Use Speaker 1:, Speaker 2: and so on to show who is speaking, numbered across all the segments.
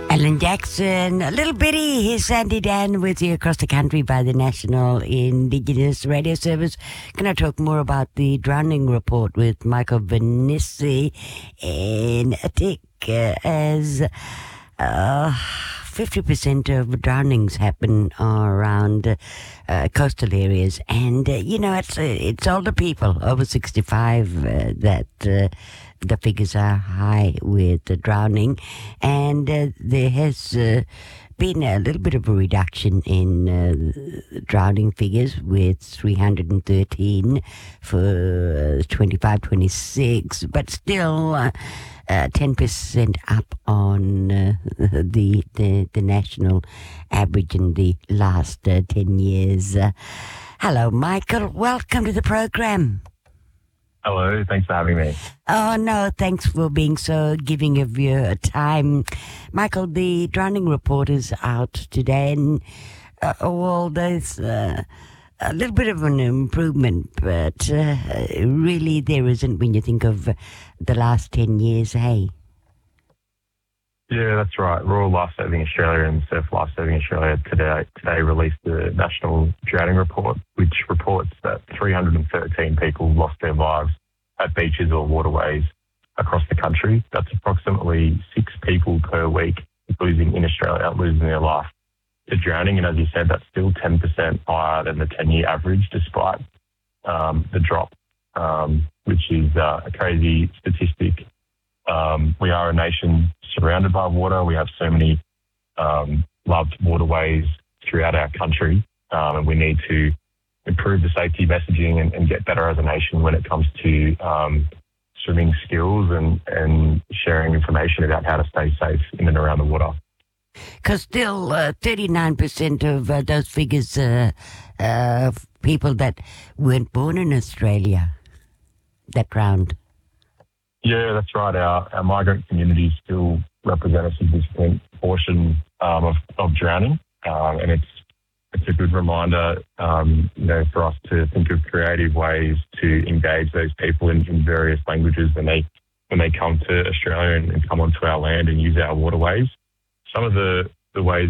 Speaker 1: Alan Jackson, a little bitty. Here's Sandy Dan with you across the country by the National Indigenous Radio Service. Can I talk more about the drowning report with Michael Vernisse in Attic as 50% of drownings happen around coastal areas, and it's older people over 65 that the figures are high with the drowning, and there has been a little bit of a reduction in drowning figures with 313 for 25-26, but still 10% up on the national average in the last 10 years. Hello, Michael. Welcome to the program.
Speaker 2: Hello, thanks for having me.
Speaker 1: Oh, no, thanks for being so giving of your time. Michael, the drowning report is out today, and there's a little bit of an improvement, but really there isn't when you think of the last 10 years, hey?
Speaker 2: Yeah, that's right. Royal Lifesaving Australia and Surf Lifesaving Australia today released the National Drowning Report, which reports that 313 people lost their lives at beaches or waterways across the country. That's approximately 6 people per week losing their life to drowning. And as you said, that's still 10% higher than the 10-year average, despite the drop, which is a crazy statistic. We are a nation surrounded by water. We have so many loved waterways throughout our country, and we need to improve the safety messaging and get better as a nation when it comes to swimming skills and sharing information about how to stay safe in and around the water.
Speaker 1: Because still 39% of those figures are people that weren't born in Australia that drowned.
Speaker 2: Yeah, that's right. Our migrant communities still represent a significant portion of drowning, and it's a good reminder, for us to think of creative ways to engage those people in various languages when they come to Australia and come onto our land and use our waterways. Some of the ways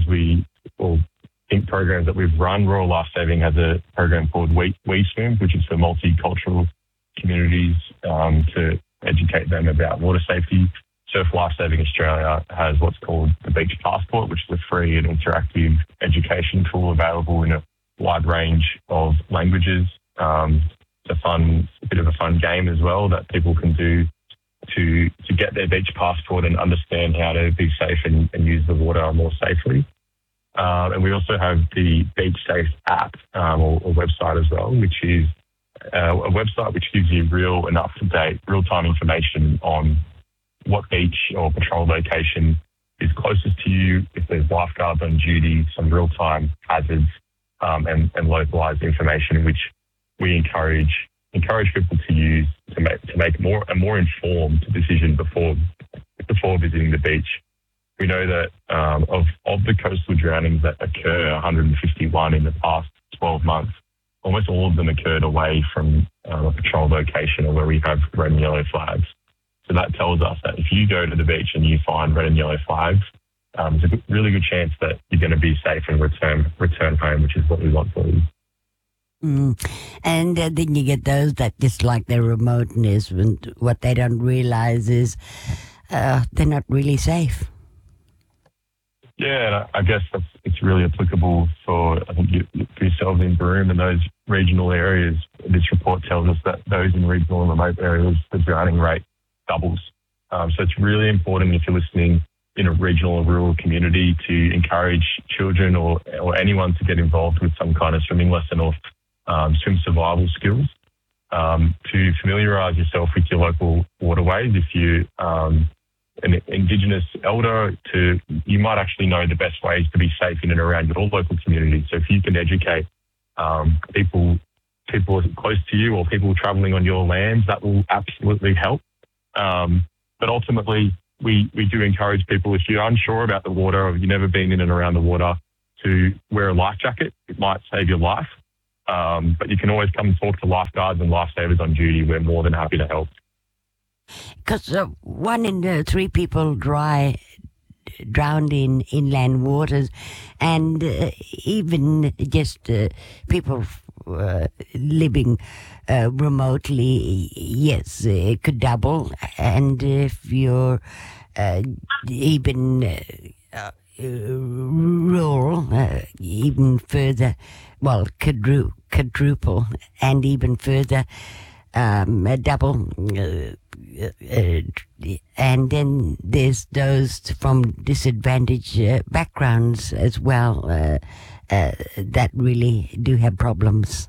Speaker 2: think programs that we've run, Royal Lifesaving has a program called We Swim, which is for multicultural communities to educate them about water safety. Surf Lifesaving Australia has what's called the Beach Passport, which is a free and interactive education tool available in a wide range of languages. It's a bit of a fun game as well that people can do to get their beach passport and understand how to be safe and use the water more safely. And we also have the Beach Safe app or website as well, which is a website which gives you real and up-to-date, real-time information on what beach or patrol location is closest to you, if there's lifeguards on duty, some real-time hazards, and localised information, which we encourage people to use to make a more informed decision before visiting the beach. We know that of the coastal drownings that occur, 151 in the past 12 months, almost all of them occurred away from a patrol location or where we have red and yellow flags. So that tells us that if you go to the beach and you find red and yellow flags, there's a really good chance that you're going to be safe and return home, which is what we want for you.
Speaker 1: And then you get those that dislike their remoteness, and what they don't realise is they're not really safe.
Speaker 2: Yeah, I guess it's really applicable for yourselves in Broome and those regional areas. This report tells us that those in regional and remote areas, the drowning rate doubles. So it's really important, if you're listening in a regional or rural community, to encourage children or anyone to get involved with some kind of swimming lesson or swim survival skills, to familiarise yourself with your local waterways. If you an Indigenous elder, you might actually know the best ways to be safe in and around your local community. So if you can educate people close to you or people travelling on your lands, that will absolutely help. But ultimately, we do encourage people, if you're unsure about the water or you've never been in and around the water, to wear a life jacket. It might save your life. But you can always come and talk to lifeguards and lifesavers on duty. We're more than happy to help.
Speaker 1: Because 1 in 3 people die drowned in inland waters, and even just people living remotely, yes, it could double. And if you're even rural, even further, well, quadruple, and even further, a double. And then there's those from disadvantaged backgrounds as well that really do have problems.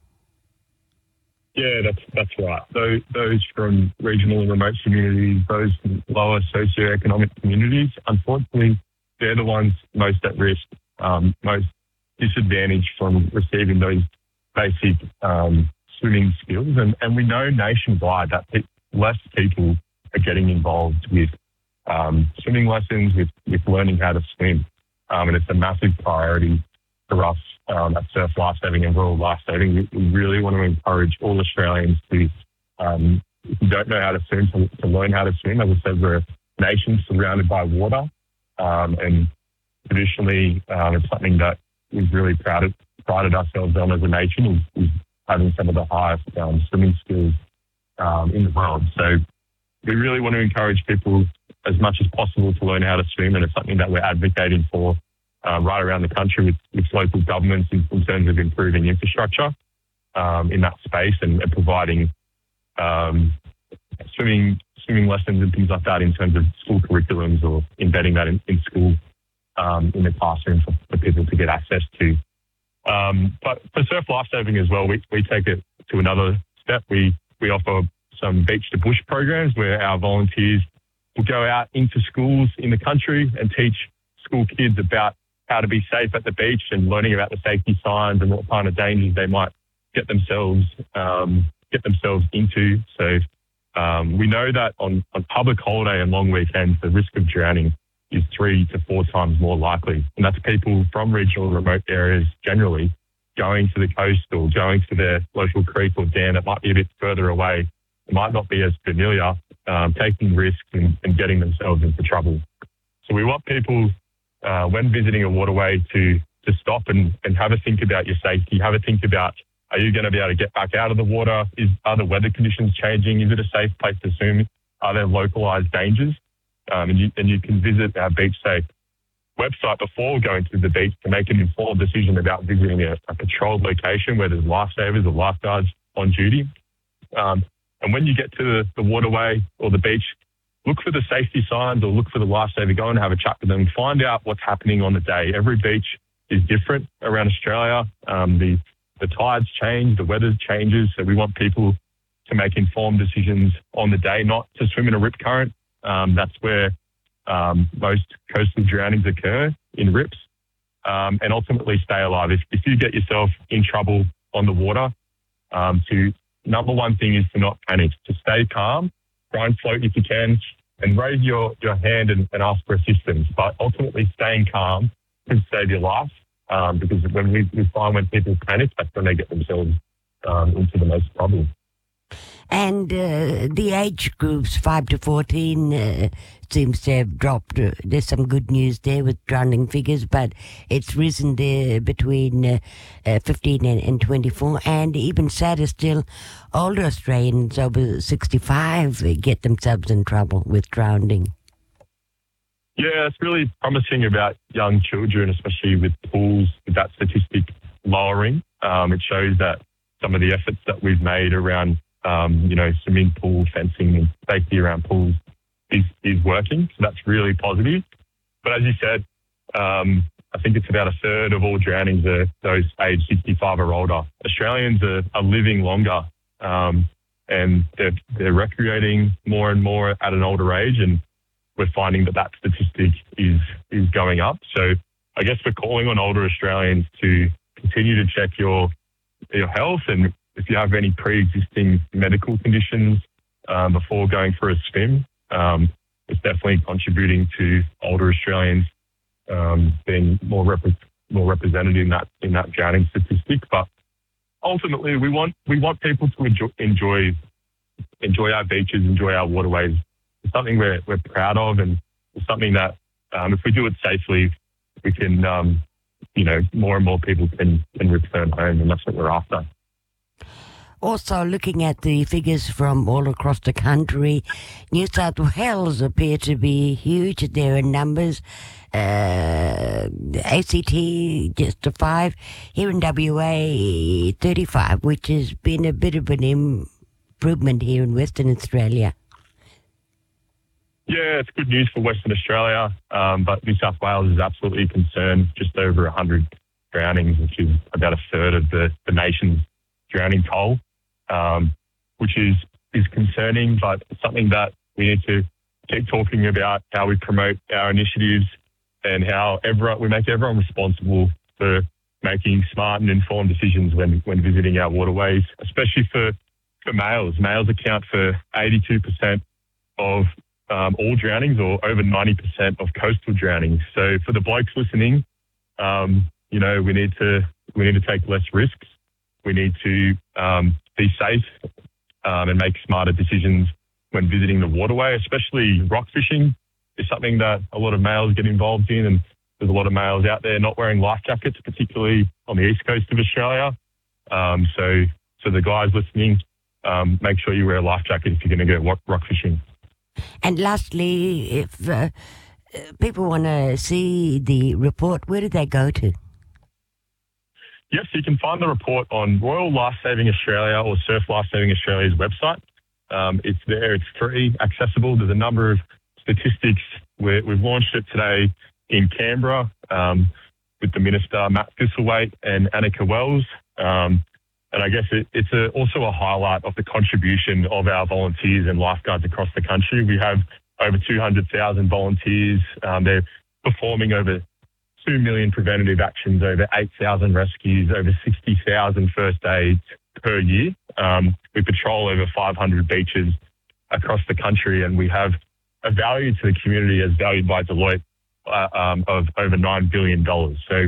Speaker 2: Yeah, that's right. Those from regional and remote communities, those from lower socioeconomic communities, unfortunately, they're the ones most at risk, most disadvantaged from receiving those basic swimming skills. And we know nationwide that less people are getting involved with swimming lessons, with learning how to swim. And it's a massive priority for us at Surf Lifesaving and Rural Lifesaving. We really want to encourage all Australians to, if you don't know how to swim, to learn how to swim. As I said, we're a nation surrounded by water. And traditionally, it's something that we've really prided ourselves on as a nation, is having some of the highest swimming skills in the world. So we really want to encourage people as much as possible to learn how to swim, and it's something that we're advocating for right around the country with local governments in terms of improving infrastructure in that space and providing swimming lessons and things like that in terms of school curriculums, or embedding that in school in the classroom for people to get access to. But for Surf Lifesaving as well, we take it to another step. We offer some beach to bush programs where our volunteers will go out into schools in the country and teach school kids about how to be safe at the beach and learning about the safety signs and what kind of dangers they might get themselves into. So we know that on public holiday and long weekends, the risk of drowning is 3 to 4 times more likely. And that's people from regional and remote areas generally going to the coast or going to their local creek or dam that might be a bit further away, might not be as familiar, taking risks and getting themselves into trouble. So we want people, when visiting a waterway, to stop and have a think about your safety, have a think about, are you going to be able to get back out of the water? Are the weather conditions changing? Is it a safe place to swim? Are there localised dangers? And you can visit our Beach Safe website before going to the beach to make an informed decision about visiting a patrolled location where there's lifesavers or lifeguards on duty. And when you get to the waterway or the beach, look for the safety signs or look for the lifesaver. Go and have a chat with them. Find out what's happening on the day. Every beach is different around Australia. The tides change, the weather changes. So we want people to make informed decisions on the day, not to swim in a rip current. That's where most coastal drownings occur, in rips. And ultimately stay alive. If you get yourself in trouble on the water, number one thing is to not panic, to stay calm, try and float if you can, and raise your hand and ask for assistance. But ultimately staying calm can save your life, because when we find when people panic, that's when they get themselves into the most trouble.
Speaker 1: And the age groups 5 to 14 seems to have dropped. There's some good news there with drowning figures, but it's risen there between 15 and 24. And even sadder still, older Australians over 65 get themselves in trouble with drowning.
Speaker 2: Yeah, it's really promising about young children, especially with pools, with that statistic lowering. It shows that some of the efforts that we've made around swimming pool fencing and safety around pools is working. So that's really positive. But as you said, I think it's about a third of all drownings are those aged 65 or older. Australians are living longer, and they're recreating more and more at an older age, and we're finding that statistic is going up. So I guess we're calling on older Australians to continue to check your health, and if you have any pre-existing medical conditions before going for a swim, it's definitely contributing to older Australians being more represented in that drowning statistic. But ultimately, we want people to enjoy our beaches, enjoy our waterways. It's something we're proud of, and it's something that if we do it safely, we can, more and more people can return home, and that's what we're after.
Speaker 1: Also, looking at the figures from all across the country, New South Wales appear to be huge. There are numbers. ACT just a 5. Here in WA, 35, which has been a bit of an improvement here in Western Australia.
Speaker 2: Yeah, it's good news for Western Australia, but New South Wales is absolutely concerned. Just over 100 drownings, which is about a third of the nation's drowning toll, which is concerning, but it's something that we need to keep talking about, how we promote our initiatives and how we make everyone responsible for making smart and informed decisions when visiting our waterways, especially for males. Males account for 82% of all drownings, or over 90% of coastal drownings. So for the blokes listening, we need to take less risks. We need to be safe and make smarter decisions when visiting the waterway, especially rock fishing is something that a lot of males get involved in, and there's a lot of males out there not wearing life jackets, particularly on the east coast of Australia. So the guys listening, make sure you wear a life jacket if you're going to go rock fishing.
Speaker 1: And lastly, if people want to see the report, where do they go to?
Speaker 2: Yes, you can find the report on Royal Lifesaving Australia or Surf Lifesaving Australia's website. It's there, it's free, accessible. There's a number of statistics. We've launched it today in Canberra with the Minister, Matt Thistlethwaite, and Annika Wells. And I guess it's also a highlight of the contribution of our volunteers and lifeguards across the country. We have over 200,000 volunteers. They're performing over 2 million preventative actions, over 8,000 rescues, over 60,000 first aids per year. We patrol over 500 beaches across the country, and we have a value to the community as valued by Deloitte of over $9 billion. So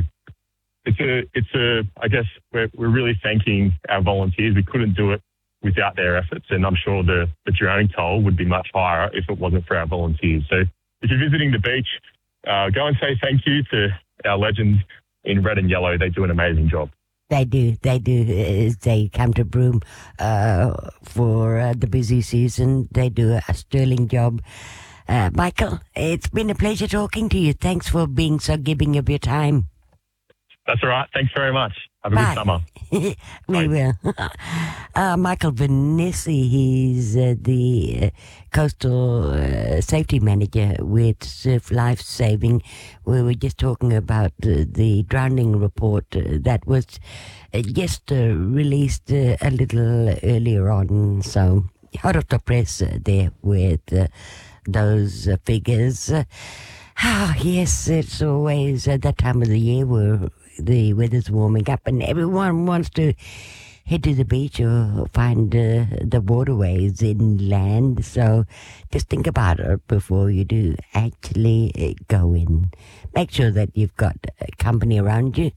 Speaker 2: I guess we're really thanking our volunteers. We couldn't do it without their efforts, and I'm sure the drowning toll would be much higher if it wasn't for our volunteers. So if you're visiting the beach, go and say thank you to our legends in red and yellow. They do an amazing job.
Speaker 1: They do. They come to Broome for the busy season. They do a sterling job. Michael, it's been a pleasure talking to you. Thanks for being so giving of your time.
Speaker 2: That's all right. Thanks very much. Have a good summer.
Speaker 1: We will. Michael Vanessa, he's the coastal safety manager with Surf Life Saving. We were just talking about the drowning report that was just released a little earlier on. So hot off the press there with those figures. Yes, it's always that time of the year where the weather's warming up and everyone wants to head to the beach or find the waterways inland. So just think about it before you do actually go in. Make sure that you've got company around you.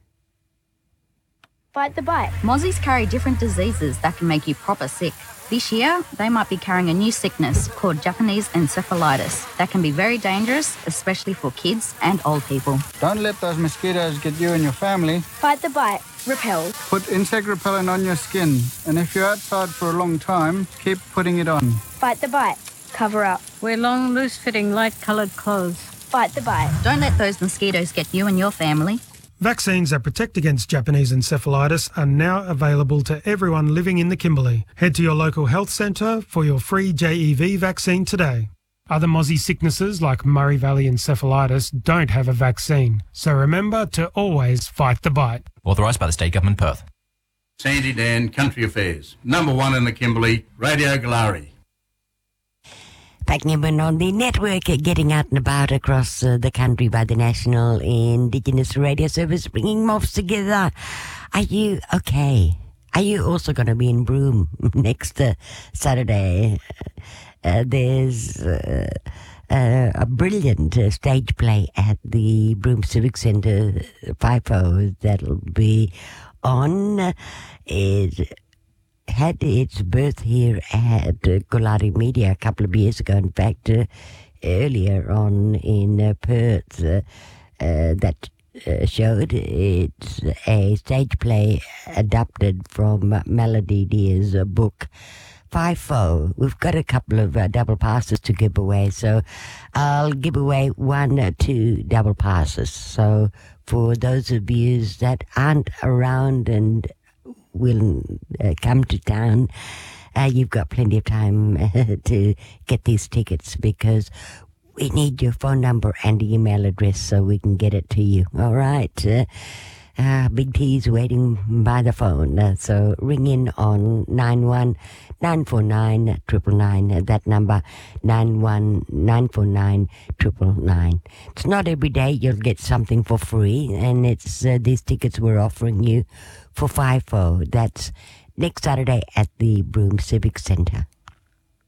Speaker 3: Fight the bite.
Speaker 4: Mozzies carry different diseases that can make you proper sick. This year, they might be carrying a new sickness called Japanese encephalitis that can be very dangerous, especially for kids and old people.
Speaker 5: Don't let those mosquitoes get you and your family.
Speaker 3: Fight the bite. Repel.
Speaker 5: Put insect repellent on your skin, and if you're outside for a long time, keep putting it on.
Speaker 3: Fight the bite. Cover up.
Speaker 6: Wear long, loose-fitting, light-coloured clothes.
Speaker 3: Fight the bite.
Speaker 4: Don't let those mosquitoes get you and your family.
Speaker 7: Vaccines that protect against Japanese encephalitis are now available to everyone living in the Kimberley. Head to your local health centre for your free JEV vaccine today. Other Mozzie sicknesses like Murray Valley encephalitis don't have a vaccine, so remember to always fight the bite.
Speaker 8: Authorised by the State Government, Perth.
Speaker 9: Sandy Dan, Country Affairs. Number 1 in the Kimberley, Radio Galari.
Speaker 1: Packing in on the network, getting out and about across the country by the National Indigenous Radio Service, bringing mobs together. Are you okay? Are you also going to be in Broome next Saturday? There's a brilliant stage play at the Broome Civic Centre, FIFO, that'll be on. It had its birth here at Galari Media a couple of years ago. In fact, earlier on in Perth that showed. It's a stage play adapted from Melody Deer's book, FIFO. We've got a couple of double passes to give away, so I'll give away 1 2 double passes. So for those of you that aren't around and will come to town, you've got plenty of time to get these tickets, because we need your phone number and email address so we can get it to you. All right. Big T's waiting by the phone. So ring in on 91-949-999. That number, 91-949-999. It's not every day you'll get something for free, and it's these tickets we're offering you for FIFO. That's next Saturday at the Broome Civic Centre.